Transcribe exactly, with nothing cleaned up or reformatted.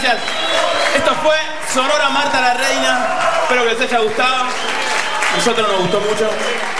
gracias. Esto fue Sonora Marta la Reina. Espero que les haya gustado. A nosotros nos gustó mucho.